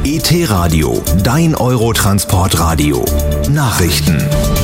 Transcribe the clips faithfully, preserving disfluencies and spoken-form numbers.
E T-Radio, dein Eurotransportradio. Nachrichten.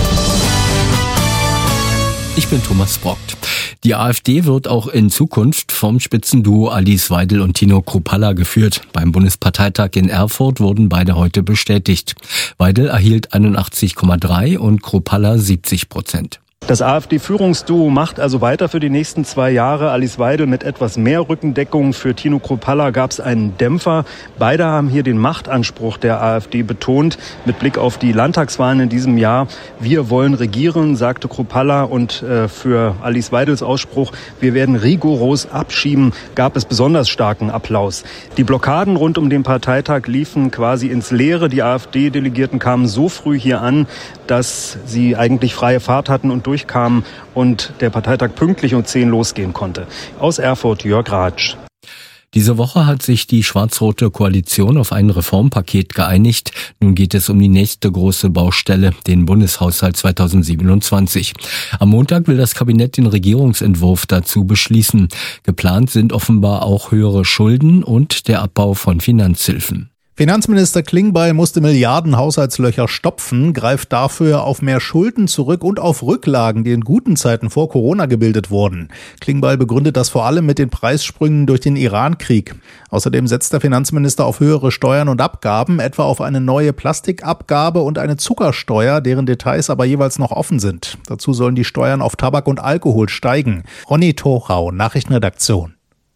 Ich bin Thomas Brockt. Die AfD wird auch in Zukunft vom Spitzenduo Alice Weidel und Tino Kruppalla geführt. Beim Bundesparteitag in Erfurt wurden beide heute bestätigt. Weidel erhielt einundachtzig Komma drei und Kruppalla siebzig Prozent. Das AfD-Führungsduo macht also weiter für die nächsten zwei Jahre. Alice Weidel mit etwas mehr Rückendeckung. Für Tino Kruppalla gab es einen Dämpfer. Beide haben hier den Machtanspruch der AfD betont. Mit Blick auf die Landtagswahlen in diesem Jahr. Wir wollen regieren, sagte Kruppalla. Und äh, für Alice Weidels Ausspruch, wir werden rigoros abschieben, gab es besonders starken Applaus. Die Blockaden rund um den Parteitag liefen quasi ins Leere. Die AfD-Delegierten kamen so früh hier an, dass sie eigentlich freie Fahrt hatten und durchkamen und der Parteitag pünktlich um zehn losgehen konnte. Aus Erfurt, Jörg Ratsch. Diese Woche hat sich die schwarz-rote Koalition auf ein Reformpaket geeinigt. Nun geht es um die nächste große Baustelle, den Bundeshaushalt zweitausendsiebenundzwanzig. Am Montag will das Kabinett den Regierungsentwurf dazu beschließen. Geplant sind offenbar auch höhere Schulden und der Abbau von Finanzhilfen. Finanzminister Klingbeil musste Milliarden Haushaltslöcher stopfen, greift dafür auf mehr Schulden zurück und auf Rücklagen, die in guten Zeiten vor Corona gebildet wurden. Klingbeil begründet das vor allem mit den Preissprüngen durch den Iran-Krieg. Außerdem setzt der Finanzminister auf höhere Steuern und Abgaben, etwa auf eine neue Plastikabgabe und eine Zuckersteuer, deren Details aber jeweils noch offen sind. Dazu sollen die Steuern auf Tabak und Alkohol steigen. Ronny Torau, Nachrichtenredaktion.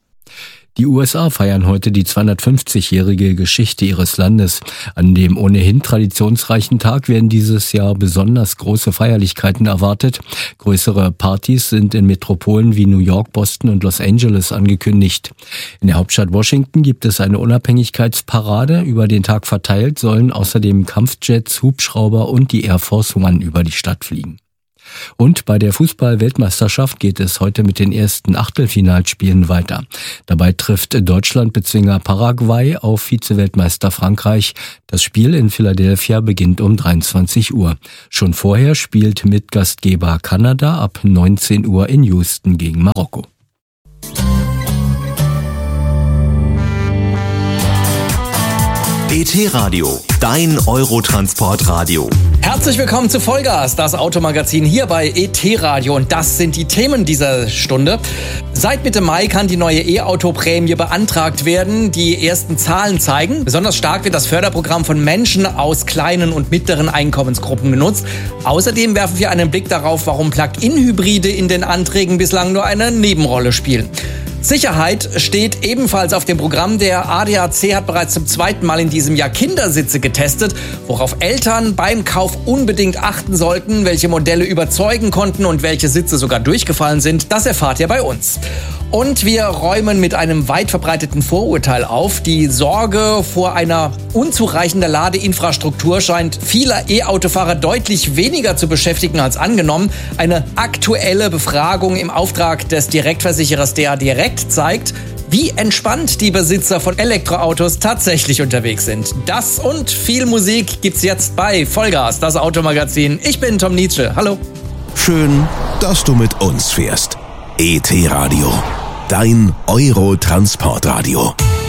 Die U S A feiern heute die zweihundertfünfzigjährige Geschichte ihres Landes. An dem ohnehin traditionsreichen Tag werden dieses Jahr besonders große Feierlichkeiten erwartet. Größere Partys sind in Metropolen wie New York, Boston und Los Angeles angekündigt. In der Hauptstadt Washington gibt es eine Unabhängigkeitsparade. Über den Tag verteilt sollen außerdem Kampfjets, Hubschrauber und die Air Force One über die Stadt fliegen. Und bei der Fußball-Weltmeisterschaft geht es heute mit den ersten Achtelfinalspielen weiter. Dabei trifft Deutschland-Bezwinger Paraguay auf Vize-Weltmeister Frankreich. Das Spiel in Philadelphia beginnt um dreiundzwanzig Uhr. Schon vorher spielt Mitgastgeber Kanada ab neunzehn Uhr in Houston gegen Marokko. E T-Radio, dein Eurotransportradio. Herzlich willkommen zu Vollgas, das Automagazin hier bei E T-Radio. Und das sind die Themen dieser Stunde. Seit Mitte Mai kann die neue E-Auto-Prämie beantragt werden. Die ersten Zahlen zeigen, besonders stark wird das Förderprogramm von Menschen aus kleinen und mittleren Einkommensgruppen genutzt. Außerdem werfen wir einen Blick darauf, warum Plug-in-Hybride in den Anträgen bislang nur eine Nebenrolle spielen. Sicherheit steht ebenfalls auf dem Programm. Der A D A C hat bereits zum zweiten Mal in diesem Jahr Kindersitze getestet, worauf Eltern beim Kauf unbedingt achten sollten, welche Modelle überzeugen konnten und welche Sitze sogar durchgefallen sind. Das erfahrt ihr bei uns. Und wir räumen mit einem weit verbreiteten Vorurteil auf. Die Sorge vor einer unzureichenden Ladeinfrastruktur scheint viele E-Autofahrer deutlich weniger zu beschäftigen als angenommen. Eine aktuelle Befragung im Auftrag des Direktversicherers D A Direkt zeigt, wie entspannt die Besitzer von Elektroautos tatsächlich unterwegs sind. Das und viel Musik gibt's jetzt bei Vollgas, das Automagazin. Ich bin Tom Nietzsche. Hallo. Schön, dass du mit uns fährst. E T-Radio, dein Eurotransportradio.